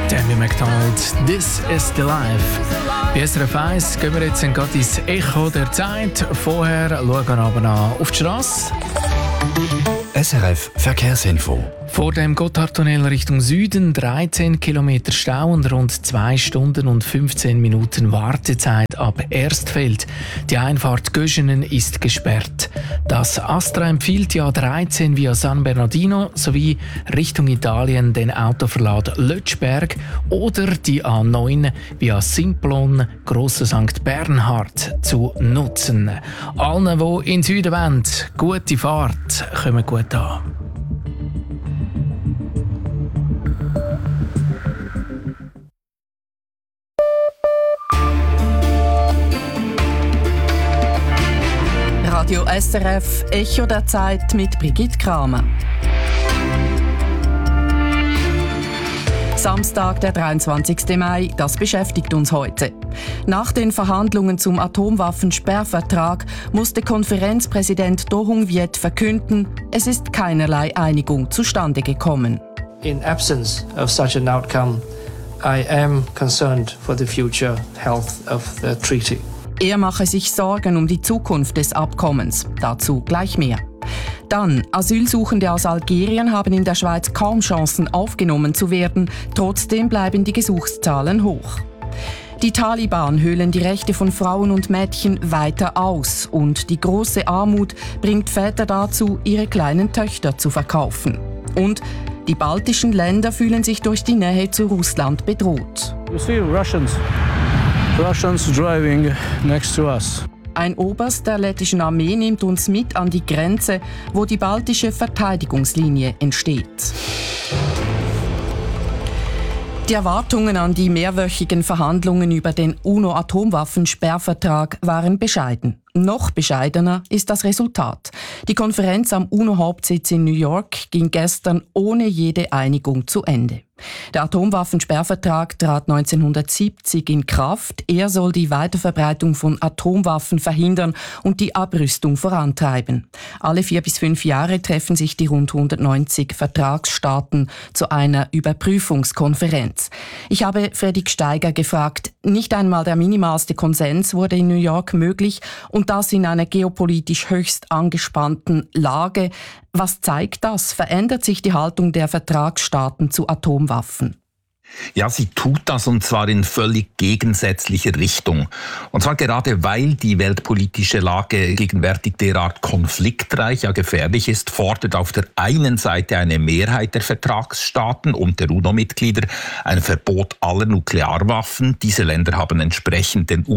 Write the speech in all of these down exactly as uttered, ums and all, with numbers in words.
Tammy MacDonald, «This is the Life». Bei S R F eins gehen wir jetzt gerade ins Echo der Zeit. Vorher schauen wir aber noch auf die Strasse. S R F Verkehrsinfo. Vor dem Gotthardtunnel Richtung Süden dreizehn Kilometer Stau und rund zwei Stunden und fünfzehn Minuten Wartezeit ab Erstfeld. Die Einfahrt Göschenen ist gesperrt. Das Astra empfiehlt die A dreizehn via San Bernardino sowie Richtung Italien den Autoverlad Lötschberg oder die A neun via Simplon Grosser Sankt Bernhard zu nutzen. Allen, die in den Süden wollen, gute Fahrt, kommen gut an. Radio S R F Echo der Zeit mit Brigitte Kramer. Samstag, der dreiundzwanzigsten Mai, das beschäftigt uns heute. Nach den Verhandlungen zum Atomwaffensperrvertrag musste Konferenzpräsident Do Hung Viet verkünden, es ist keinerlei Einigung zustande gekommen. In absence of such an outcome, I am concerned for the future health of the treaty. Er mache sich Sorgen um die Zukunft des Abkommens. Dazu gleich mehr. Dann, Asylsuchende aus Algerien haben in der Schweiz kaum Chancen, aufgenommen zu werden. Trotzdem bleiben die Gesuchszahlen hoch. Die Taliban höhlen die Rechte von Frauen und Mädchen weiter aus. Und die große Armut bringt Väter dazu, ihre kleinen Töchter zu verkaufen. Und die baltischen Länder fühlen sich durch die Nähe zu Russland bedroht. You see Russians. Russians driving next to us. Ein Oberst der lettischen Armee nimmt uns mit an die Grenze, wo die baltische Verteidigungslinie entsteht. Die Erwartungen an die mehrwöchigen Verhandlungen über den UNO-Atomwaffensperrvertrag waren bescheiden. Noch bescheidener ist das Resultat. Die Konferenz am UNO-Hauptsitz in New York ging gestern ohne jede Einigung zu Ende. Der Atomwaffensperrvertrag trat neunzehnhundertsiebzig in Kraft. Er soll die Weiterverbreitung von Atomwaffen verhindern und die Abrüstung vorantreiben. Alle vier bis fünf Jahre treffen sich die rund hundertneunzig Vertragsstaaten zu einer Überprüfungskonferenz. Ich habe Fredrik Steiger gefragt, nicht einmal der minimalste Konsens wurde in New York möglich und das in einer geopolitisch höchst angespannten Lage. Was zeigt das? Verändert sich die Haltung der Vertragsstaaten zu Atomwaffen? Ja, sie tut das, und zwar in völlig gegensätzlicher Richtung. Und zwar gerade, weil die weltpolitische Lage gegenwärtig derart konfliktreich, ja gefährlich ist, fordert auf der einen Seite eine Mehrheit der Vertragsstaaten und der UNO-Mitglieder ein Verbot aller Nuklearwaffen. Diese Länder haben entsprechend den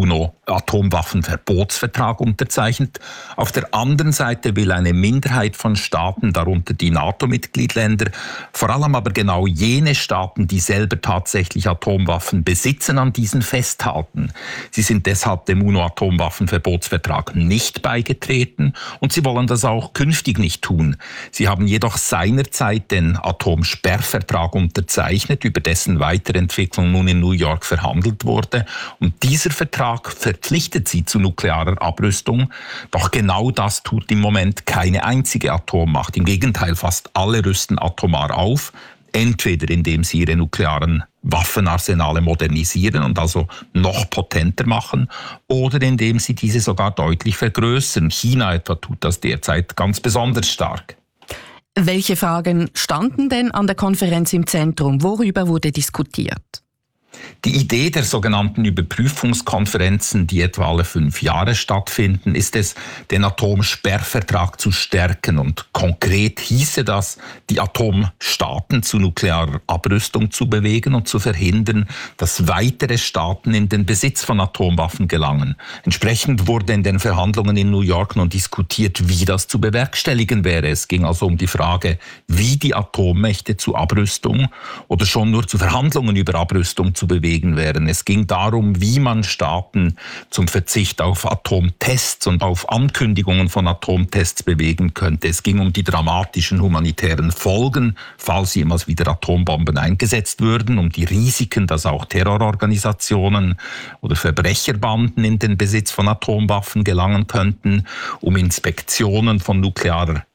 UNO-Atomwaffenverbotsvertrag unterzeichnet. Auf der anderen Seite will eine Minderheit von Staaten, darunter die NATO-Mitgliedsländer, vor allem aber genau jene Staaten, die selber tatsächlich Atomwaffen besitzen, an diesen festhalten. Sie sind deshalb dem UNO-Atomwaffenverbotsvertrag nicht beigetreten und sie wollen das auch künftig nicht tun. Sie haben jedoch seinerzeit den Atomsperrvertrag unterzeichnet, über dessen Weiterentwicklung nun in New York verhandelt wurde. Und dieser Vertrag verpflichtet sie zu nuklearer Abrüstung. Doch genau das tut im Moment keine einzige Atommacht. Im Gegenteil, fast alle rüsten atomar auf. Entweder indem sie ihre nuklearen Waffenarsenale modernisieren und also noch potenter machen, oder indem sie diese sogar deutlich vergrößern. China etwa tut das derzeit ganz besonders stark. Welche Fragen standen denn an der Konferenz im Zentrum? Worüber wurde diskutiert? Die Idee der sogenannten Überprüfungskonferenzen, die etwa alle fünf Jahre stattfinden, ist es, den Atomsperrvertrag zu stärken. Und konkret hieße das, die Atomstaaten zu nuklearer Abrüstung zu bewegen und zu verhindern, dass weitere Staaten in den Besitz von Atomwaffen gelangen. Entsprechend wurde in den Verhandlungen in New York nun diskutiert, wie das zu bewerkstelligen wäre. Es ging also um die Frage, wie die Atommächte zu Abrüstung oder schon nur zu Verhandlungen über Abrüstung zu bewegen wären. Es ging darum, wie man Staaten zum Verzicht auf Atomtests und auf Ankündigungen von Atomtests bewegen könnte. Es ging um die dramatischen humanitären Folgen, falls jemals wieder Atombomben eingesetzt würden, um die Risiken, dass auch Terrororganisationen oder Verbrecherbanden in den Besitz von Atomwaffen gelangen könnten, um Inspektionen von nuklearer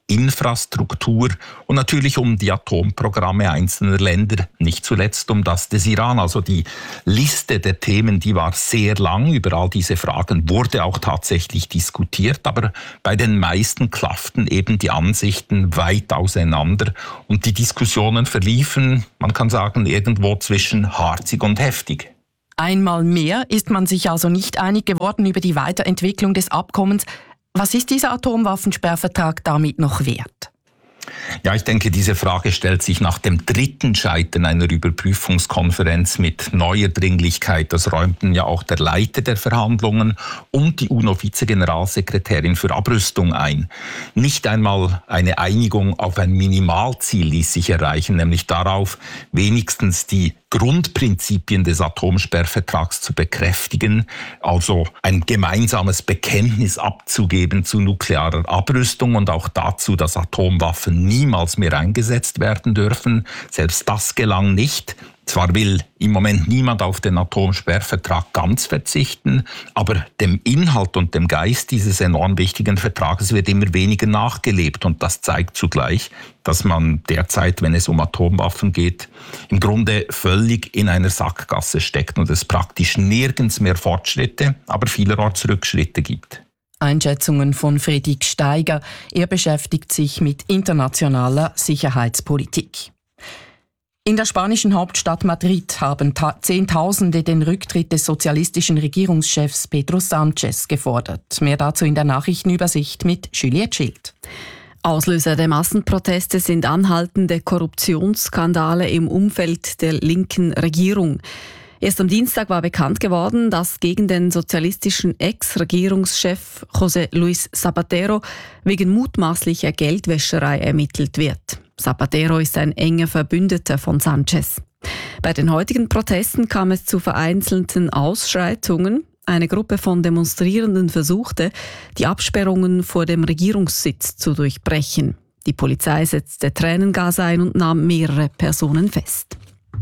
Infrastruktur und natürlich um die Atomprogramme einzelner Länder, nicht zuletzt um das des Iran. Also die Liste der Themen, die war sehr lang. Über all diese Fragen wurde auch tatsächlich diskutiert, aber bei den meisten klafften eben die Ansichten weit auseinander und die Diskussionen verliefen, man kann sagen, irgendwo zwischen harzig und heftig. Einmal mehr ist man sich also nicht einig geworden über die Weiterentwicklung des Abkommens. Was ist dieser Atomwaffensperrvertrag damit noch wert? Ja, ich denke, diese Frage stellt sich nach dem dritten Scheitern einer Überprüfungskonferenz mit neuer Dringlichkeit. Das räumten ja auch der Leiter der Verhandlungen und die UNO-Vizegeneralsekretärin für Abrüstung ein. Nicht einmal eine Einigung auf ein Minimalziel ließ sich erreichen, nämlich darauf, wenigstens die Grundprinzipien des Atomsperrvertrags zu bekräftigen, also ein gemeinsames Bekenntnis abzugeben zu nuklearer Abrüstung und auch dazu, dass Atomwaffen niemals mehr eingesetzt werden dürfen. Selbst das gelang nicht. Zwar will im Moment niemand auf den Atomsperrvertrag ganz verzichten, aber dem Inhalt und dem Geist dieses enorm wichtigen Vertrages wird immer weniger nachgelebt. Und das zeigt zugleich, dass man derzeit, wenn es um Atomwaffen geht, im Grunde völlig in einer Sackgasse steckt und es praktisch nirgends mehr Fortschritte, aber vielerorts Rückschritte gibt. Einschätzungen von Friedrich Steiger. Er beschäftigt sich mit internationaler Sicherheitspolitik. In der spanischen Hauptstadt Madrid haben ta- Zehntausende den Rücktritt des sozialistischen Regierungschefs Pedro Sánchez gefordert. Mehr dazu in der Nachrichtenübersicht mit Juliette Schild. Auslöser der Massenproteste sind anhaltende Korruptionsskandale im Umfeld der linken Regierung. Erst am Dienstag war bekannt geworden, dass gegen den sozialistischen Ex-Regierungschef José Luis Zapatero wegen mutmaßlicher Geldwäscherei ermittelt wird. Zapatero ist ein enger Verbündeter von Sánchez. Bei den heutigen Protesten kam es zu vereinzelten Ausschreitungen. Eine Gruppe von Demonstrierenden versuchte, die Absperrungen vor dem Regierungssitz zu durchbrechen. Die Polizei setzte Tränengas ein und nahm mehrere Personen fest.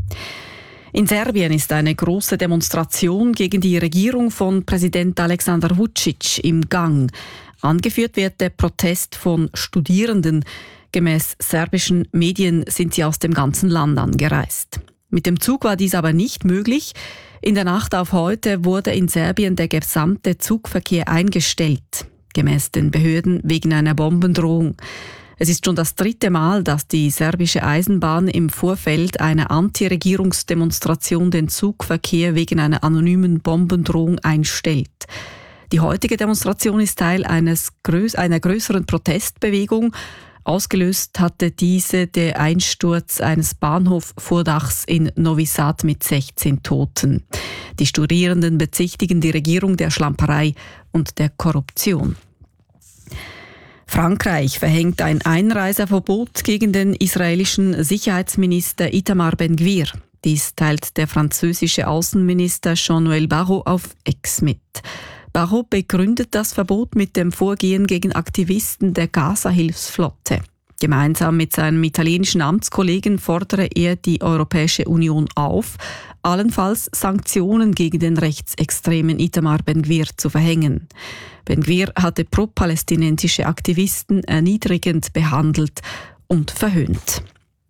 In Serbien ist eine große Demonstration gegen die Regierung von Präsident Aleksandar Vučić im Gang. Angeführt wird der Protest von Studierenden. Gemäß serbischen Medien sind sie aus dem ganzen Land angereist. Mit dem Zug war dies aber nicht möglich. In der Nacht auf heute wurde in Serbien der gesamte Zugverkehr eingestellt, gemäß den Behörden wegen einer Bombendrohung. Es ist schon das dritte Mal, dass die serbische Eisenbahn im Vorfeld einer Anti-Regierungsdemonstration den Zugverkehr wegen einer anonymen Bombendrohung einstellt. Die heutige Demonstration ist Teil eines, einer größeren Protestbewegung. Ausgelöst hatte diese der Einsturz eines Bahnhofvordachs in Novi Sad mit sechzehn Toten. Die Studierenden bezichtigen die Regierung der Schlamperei und der Korruption. Frankreich verhängt ein Einreiseverbot gegen den israelischen Sicherheitsminister Itamar Ben-Gvir. Dies teilt der französische Außenminister Jean-Noël Barrot auf X mit. Barrot begründet das Verbot mit dem Vorgehen gegen Aktivisten der Gaza-Hilfsflotte. Gemeinsam mit seinem italienischen Amtskollegen fordere er die Europäische Union auf, allenfalls Sanktionen gegen den rechtsextremen Itamar Ben-Gvir zu verhängen. Ben-Gvir hatte pro-palästinensische Aktivisten erniedrigend behandelt und verhöhnt.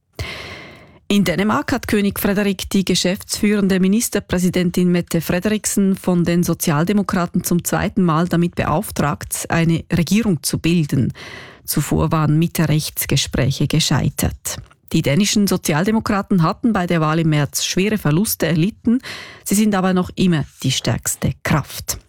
In Dänemark hat König Frederik die geschäftsführende Ministerpräsidentin Mette Frederiksen von den Sozialdemokraten zum zweiten Mal damit beauftragt, eine Regierung zu bilden. Zuvor waren Mitte-Rechts-Gespräche gescheitert. Die dänischen Sozialdemokraten hatten bei der Wahl im März schwere Verluste erlitten. Sie sind aber noch immer die stärkste Kraft.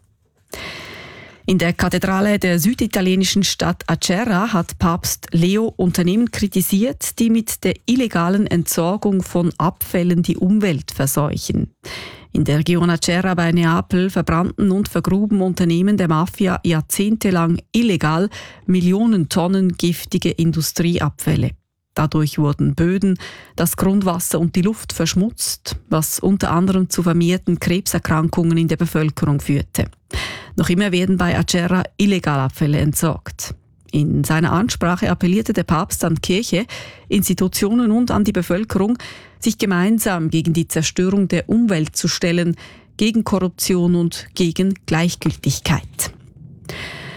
In der Kathedrale der süditalienischen Stadt Acerra hat Papst Leo Unternehmen kritisiert, die mit der illegalen Entsorgung von Abfällen die Umwelt verseuchen. In der Region Acerra bei Neapel verbrannten und vergruben Unternehmen der Mafia jahrzehntelang illegal Millionen Tonnen giftige Industrieabfälle. Dadurch wurden Böden, das Grundwasser und die Luft verschmutzt, was unter anderem zu vermehrten Krebserkrankungen in der Bevölkerung führte. Noch immer werden bei Acerra Illegalabfälle entsorgt. In seiner Ansprache appellierte der Papst an Kirche, Institutionen und an die Bevölkerung, sich gemeinsam gegen die Zerstörung der Umwelt zu stellen, gegen Korruption und gegen Gleichgültigkeit.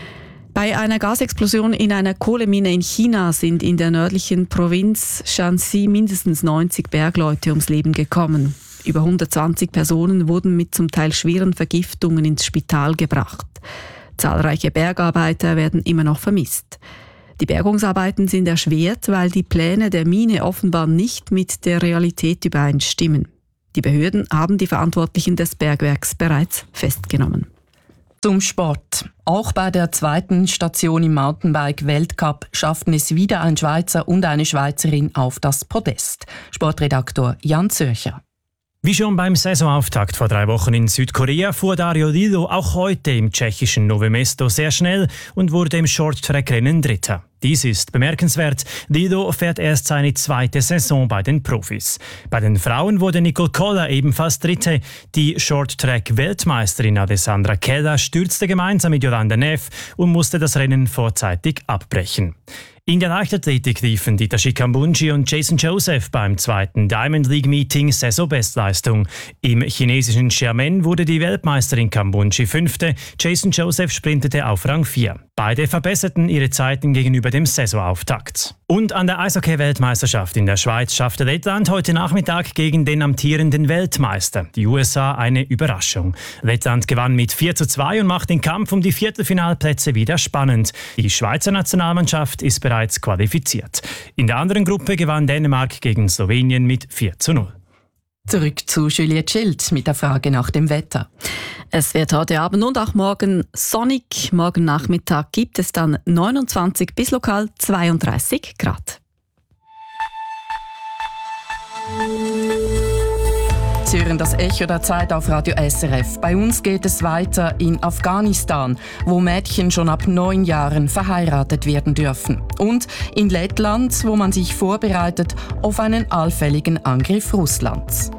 Bei einer Gasexplosion in einer Kohlemine in China sind in der nördlichen Provinz Shanxi mindestens neunzig Bergleute ums Leben gekommen. Über hundertzwanzig Personen wurden mit zum Teil schweren Vergiftungen ins Spital gebracht. Zahlreiche Bergarbeiter werden immer noch vermisst. Die Bergungsarbeiten sind erschwert, weil die Pläne der Mine offenbar nicht mit der Realität übereinstimmen. Die Behörden haben die Verantwortlichen des Bergwerks bereits festgenommen. Zum Sport. Auch bei der zweiten Station im Mountainbike-Weltcup schafften es wieder ein Schweizer und eine Schweizerin auf das Podest. Sportredaktor Jan Zürcher. Wie schon beim Saisonauftakt vor drei Wochen in Südkorea fuhr Dario Dido auch heute im tschechischen Nové Mesto sehr schnell und wurde im Short-Track-Rennen Dritter. Dies ist bemerkenswert. Dido fährt erst seine zweite Saison bei den Profis. Bei den Frauen wurde Nicole Koller ebenfalls Dritte. Die Short-Track-Weltmeisterin Alessandra Keda stürzte gemeinsam mit Yolanda Neff und musste das Rennen vorzeitig abbrechen. In der Leichtathletik liefen Dieter Schickambunji und Jason Joseph beim zweiten Diamond League Meeting Saisonbestleistung. Im chinesischen Xiamen wurde die Weltmeisterin Kambunji Fünfte, Jason Joseph sprintete auf Rang vier. Beide verbesserten ihre Zeiten gegenüber dem Saisonauftakt. Und an der Eishockey-Weltmeisterschaft in der Schweiz schaffte Lettland heute Nachmittag gegen den amtierenden Weltmeister, die U S A, eine Überraschung. Lettland gewann mit vier zu zwei und macht den Kampf um die Viertelfinalplätze wieder spannend. Die Schweizer Nationalmannschaft ist bereits qualifiziert. In der anderen Gruppe gewann Dänemark gegen Slowenien mit vier zu null. Zurück zu Juliette Schild mit der Frage nach dem Wetter. Es wird heute Abend und auch morgen sonnig. Morgen Nachmittag gibt es dann neunundzwanzig bis lokal zweiunddreißig Grad. Sie hören das Echo der Zeit auf Radio S R F. Bei uns geht es weiter in Afghanistan, wo Mädchen schon ab neun Jahren verheiratet werden dürfen. Und in Lettland, wo man sich vorbereitet auf einen allfälligen Angriff Russlands.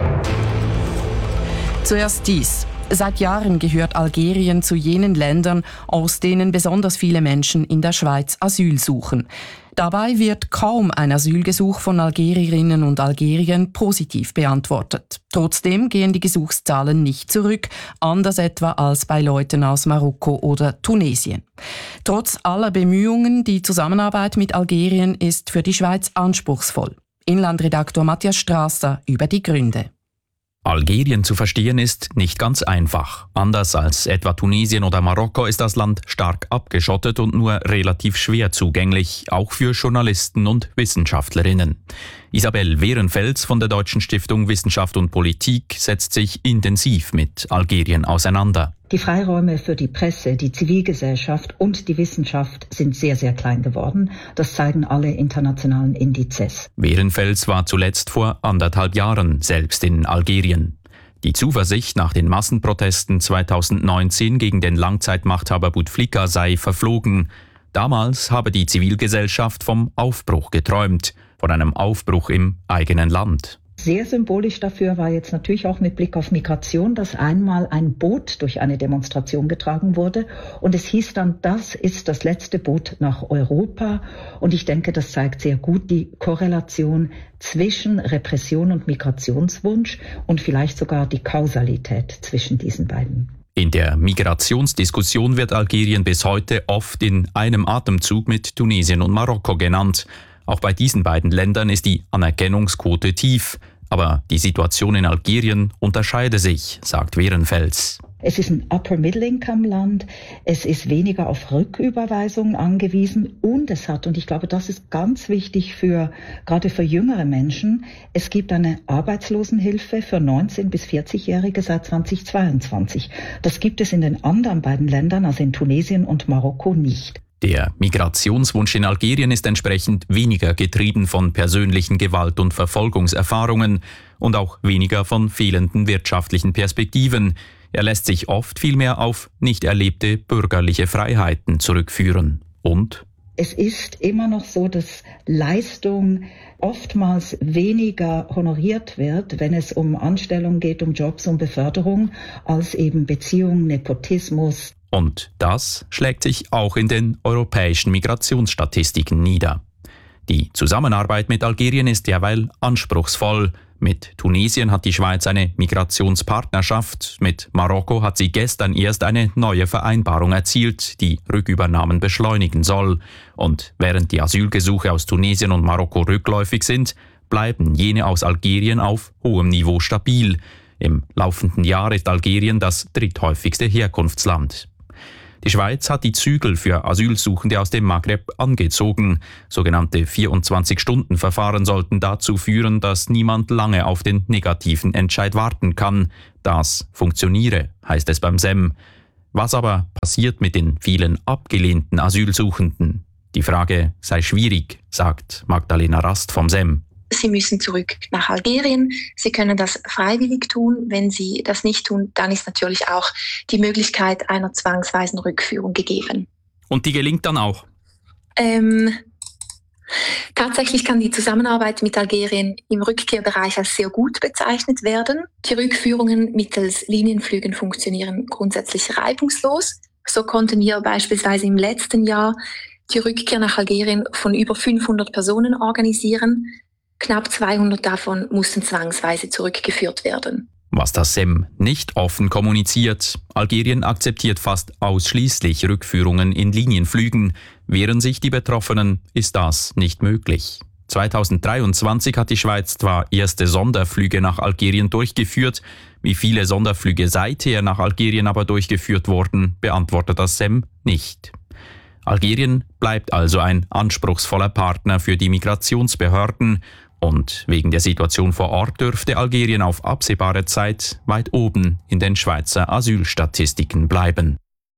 Zuerst dies. Seit Jahren gehört Algerien zu jenen Ländern, aus denen besonders viele Menschen in der Schweiz Asyl suchen. Dabei wird kaum ein Asylgesuch von Algerierinnen und Algeriern positiv beantwortet. Trotzdem gehen die Gesuchszahlen nicht zurück, anders etwa als bei Leuten aus Marokko oder Tunesien. Trotz aller Bemühungen, die Zusammenarbeit mit Algerien ist für die Schweiz anspruchsvoll. Inlandredaktor Matthias Strasser über die Gründe. Algerien zu verstehen ist nicht ganz einfach. Anders als etwa Tunesien oder Marokko ist das Land stark abgeschottet und nur relativ schwer zugänglich, auch für Journalisten und Wissenschaftlerinnen. Isabel Wehrenfels von der Deutschen Stiftung Wissenschaft und Politik setzt sich intensiv mit Algerien auseinander. Die Freiräume für die Presse, die Zivilgesellschaft und die Wissenschaft sind sehr, sehr klein geworden. Das zeigen alle internationalen Indizes. Wehrenfels war zuletzt vor anderthalb Jahren selbst in Algerien. Die Zuversicht nach den Massenprotesten zweitausendneunzehn gegen den Langzeitmachthaber Bouteflika sei verflogen. Damals habe die Zivilgesellschaft vom Aufbruch geträumt, von einem Aufbruch im eigenen Land. Sehr symbolisch dafür war jetzt natürlich auch mit Blick auf Migration, dass einmal ein Boot durch eine Demonstration getragen wurde. Und es hieß dann, das ist das letzte Boot nach Europa. Und ich denke, das zeigt sehr gut die Korrelation zwischen Repression und Migrationswunsch und vielleicht sogar die Kausalität zwischen diesen beiden. In der Migrationsdiskussion wird Algerien bis heute oft in einem Atemzug mit Tunesien und Marokko genannt. Auch bei diesen beiden Ländern ist die Anerkennungsquote tief. Aber die Situation in Algerien unterscheide sich, sagt Wehrenfels. Es ist ein Upper-Middle-Income-Land, es ist weniger auf Rücküberweisungen angewiesen und es hat, und ich glaube, das ist ganz wichtig für gerade für jüngere Menschen, es gibt eine Arbeitslosenhilfe für neunzehn- bis vierzig-Jährige seit zweitausendzweiundzwanzig. Das gibt es in den anderen beiden Ländern, also in Tunesien und Marokko, nicht. Der Migrationswunsch in Algerien ist entsprechend weniger getrieben von persönlichen Gewalt- und Verfolgungserfahrungen und auch weniger von fehlenden wirtschaftlichen Perspektiven. Er lässt sich oft vielmehr auf nicht erlebte bürgerliche Freiheiten zurückführen. Und? Es ist immer noch so, dass Leistung oftmals weniger honoriert wird, wenn es um Anstellung geht, um Jobs, um Beförderung, als eben Beziehungen, Nepotismus. Und das schlägt sich auch in den europäischen Migrationsstatistiken nieder. Die Zusammenarbeit mit Algerien ist derweil anspruchsvoll. Mit Tunesien hat die Schweiz eine Migrationspartnerschaft. Mit Marokko hat sie gestern erst eine neue Vereinbarung erzielt, die Rückübernahmen beschleunigen soll. Und während die Asylgesuche aus Tunesien und Marokko rückläufig sind, bleiben jene aus Algerien auf hohem Niveau stabil. Im laufenden Jahr ist Algerien das dritthäufigste Herkunftsland. Die Schweiz hat die Zügel für Asylsuchende aus dem Maghreb angezogen. Sogenannte vierundzwanzig-Stunden-Verfahren sollten dazu führen, dass niemand lange auf den negativen Entscheid warten kann. Das funktioniere, heißt es beim S E M. Was aber passiert mit den vielen abgelehnten Asylsuchenden? Die Frage sei schwierig, sagt Magdalena Rast vom S E M. Sie müssen zurück nach Algerien. Sie können das freiwillig tun. Wenn Sie das nicht tun, dann ist natürlich auch die Möglichkeit einer zwangsweisen Rückführung gegeben. Und die gelingt dann auch? Ähm, tatsächlich kann die Zusammenarbeit mit Algerien im Rückkehrbereich als sehr gut bezeichnet werden. Die Rückführungen mittels Linienflügen funktionieren grundsätzlich reibungslos. So konnten wir beispielsweise im letzten Jahr die Rückkehr nach Algerien von über fünfhundert Personen organisieren. Knapp zweihundert davon mussten zwangsweise zurückgeführt werden. Was das S E M nicht offen kommuniziert: Algerien akzeptiert fast ausschließlich Rückführungen in Linienflügen. Wehren sich die Betroffenen, ist das nicht möglich. zweitausenddreiundzwanzig hat die Schweiz zwar erste Sonderflüge nach Algerien durchgeführt. Wie viele Sonderflüge seither nach Algerien aber durchgeführt wurden, beantwortet das S E M nicht. Algerien bleibt also ein anspruchsvoller Partner für die Migrationsbehörden. Und wegen der Situation vor Ort dürfte Algerien auf absehbare Zeit weit oben in den Schweizer Asylstatistiken bleiben.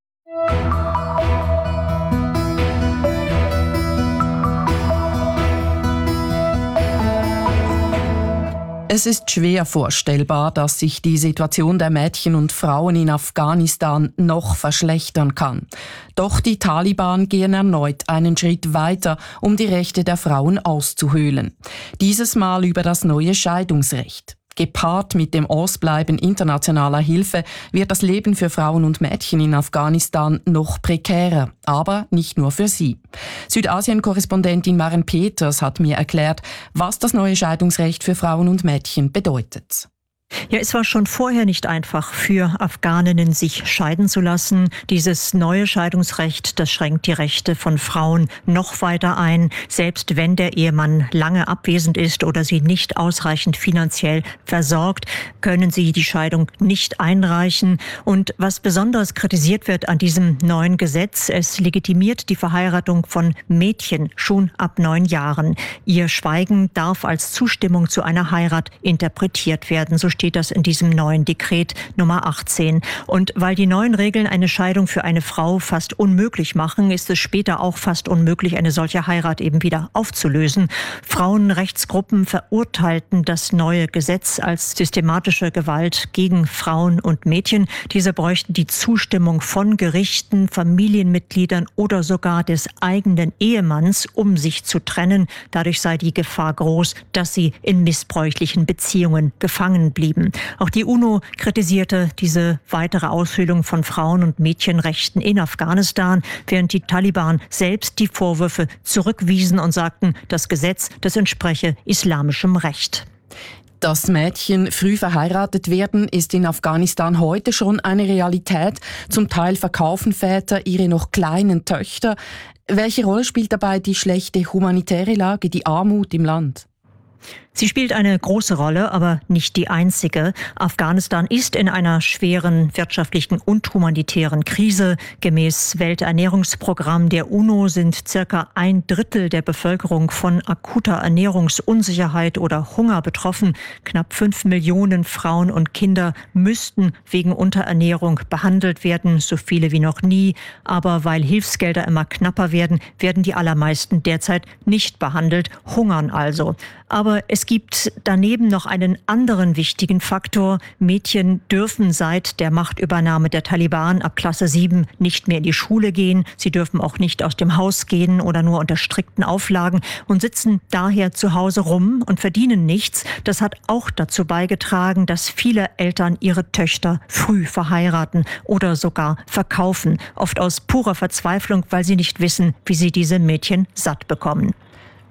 Es ist schwer vorstellbar, dass sich die Situation der Mädchen und Frauen in Afghanistan noch verschlechtern kann. Doch die Taliban gehen erneut einen Schritt weiter, um die Rechte der Frauen auszuhöhlen. Dieses Mal über das neue Scheidungsrecht. Gepaart mit dem Ausbleiben internationaler Hilfe wird das Leben für Frauen und Mädchen in Afghanistan noch prekärer, aber nicht nur für sie. Südasien-Korrespondentin Maren Peters hat mir erklärt, was das neue Scheidungsrecht für Frauen und Mädchen bedeutet. Ja, es war schon vorher nicht einfach für Afghaninnen, sich scheiden zu lassen. Dieses neue Scheidungsrecht, das schränkt die Rechte von Frauen noch weiter ein. Selbst wenn der Ehemann lange abwesend ist oder sie nicht ausreichend finanziell versorgt, können sie die Scheidung nicht einreichen. Und was besonders kritisiert wird an diesem neuen Gesetz, es legitimiert die Verheiratung von Mädchen schon ab neun Jahren. Ihr Schweigen darf als Zustimmung zu einer Heirat interpretiert werden. So steht das in diesem neuen Dekret Nummer achtzehn. Und weil die neuen Regeln eine Scheidung für eine Frau fast unmöglich machen, ist es später auch fast unmöglich, eine solche Heirat eben wieder aufzulösen. Frauenrechtsgruppen verurteilten das neue Gesetz als systematische Gewalt gegen Frauen und Mädchen. Diese bräuchten die Zustimmung von Gerichten, Familienmitgliedern oder sogar des eigenen Ehemanns, um sich zu trennen. Dadurch sei die Gefahr groß, dass sie in missbräuchlichen Beziehungen gefangen blieben. Auch die UNO kritisierte diese weitere Aushöhlung von Frauen- und Mädchenrechten in Afghanistan, während die Taliban selbst die Vorwürfe zurückwiesen und sagten, das Gesetz, das entspreche islamischem Recht. Dass Mädchen früh verheiratet werden, ist in Afghanistan heute schon eine Realität. Zum Teil verkaufen Väter ihre noch kleinen Töchter. Welche Rolle spielt dabei die schlechte humanitäre Lage, die Armut im Land? Sie spielt eine große Rolle, aber nicht die einzige. Afghanistan ist in einer schweren wirtschaftlichen und humanitären Krise. Gemäß Welternährungsprogramm der UNO sind circa ein Drittel der Bevölkerung von akuter Ernährungsunsicherheit oder Hunger betroffen. Knapp fünf Millionen Frauen und Kinder müssten wegen Unterernährung behandelt werden, so viele wie noch nie. Aber weil Hilfsgelder immer knapper werden, werden die allermeisten derzeit nicht behandelt, hungern also. Aber es gibt daneben noch einen anderen wichtigen Faktor. Mädchen dürfen seit der Machtübernahme der Taliban ab Klasse sieben nicht mehr in die Schule gehen. Sie dürfen auch nicht aus dem Haus gehen oder nur unter strikten Auflagen und sitzen daher zu Hause rum und verdienen nichts. Das hat auch dazu beigetragen, dass viele Eltern ihre Töchter früh verheiraten oder sogar verkaufen. Oft aus purer Verzweiflung, weil sie nicht wissen, wie sie diese Mädchen satt bekommen.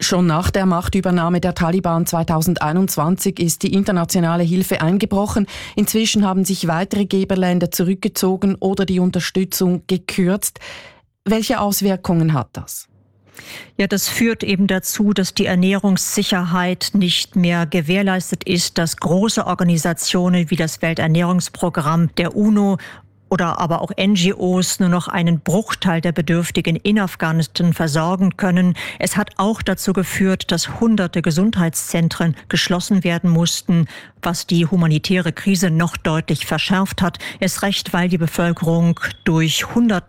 Schon nach der Machtübernahme der Taliban zweitausendeinundzwanzig ist die internationale Hilfe eingebrochen. Inzwischen haben sich weitere Geberländer zurückgezogen oder die Unterstützung gekürzt. Welche Auswirkungen hat das? Ja, das führt eben dazu, dass die Ernährungssicherheit nicht mehr gewährleistet ist, dass große Organisationen wie das Welternährungsprogramm der UNO oder aber auch N G Os nur noch einen Bruchteil der Bedürftigen in Afghanistan versorgen können. Es hat auch dazu geführt, dass hunderte Gesundheitszentren geschlossen werden mussten, was die humanitäre Krise noch deutlich verschärft hat. Erst recht, weil die Bevölkerung durch hundert